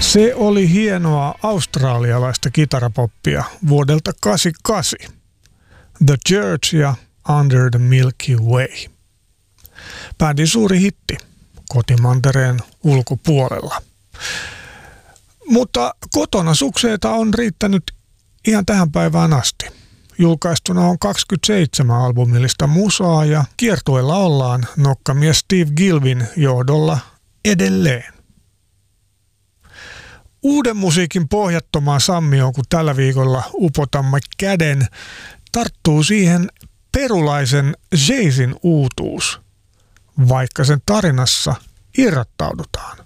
Se oli hienoa australialaista kitarapoppia vuodelta 88. The Church ja Under the Milky Way. Bändin suuri hitti kotimantereen ulkopuolella. Mutta kotona sukseita on riittänyt ihan tähän päivään asti. Julkaistuna on 27 albumillista musaa ja kiertueella ollaan nokkamies Steve Gilvin johdolla edelleen. Uuden musiikin pohjattomaan sammioon, kun tällä viikolla upotamme käden, tarttuu siihen perulaisen Jaysin uutuus, vaikka sen tarinassa irrottaudutaan.